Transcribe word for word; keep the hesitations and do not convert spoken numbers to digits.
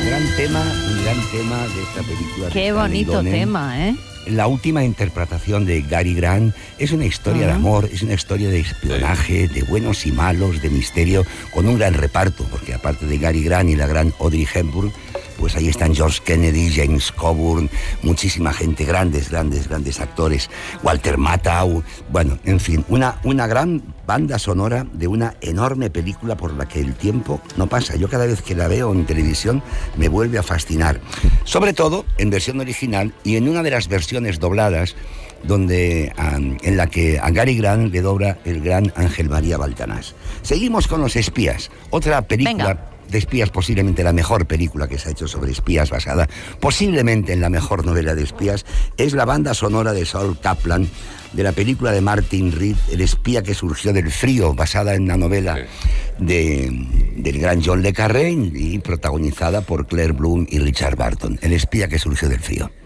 Gran tema, un gran tema de esta película. Qué bonito tema, ¿eh? La última interpretación de Cary Grant es una historia uh-huh. de amor, es una historia de espionaje, de buenos y malos, de misterio, con un gran reparto, porque aparte de Cary Grant y la gran Audrey Hepburn, pues ahí están George Kennedy, James Coburn, muchísima gente, grandes, grandes, grandes actores, Walter Matthau, bueno, en fin, una, una gran banda sonora de una enorme película por la que el tiempo no pasa. Yo cada vez que la veo en televisión me vuelve a fascinar, sobre todo en versión original y en una de las versiones dobladas, donde um, en la que a Cary Grant le dobla el gran Ángel María Baltanás. Seguimos con Los espías, otra película Venga. de espías, posiblemente la mejor película que se ha hecho sobre espías, basada posiblemente en la mejor novela de espías, es la banda sonora de Saul Kaplan, de la película de Martin Reed, El espía que surgió del frío, basada en la novela de, del gran John le Carré y protagonizada por Claire Bloom y Richard Burton. El espía que surgió del frío.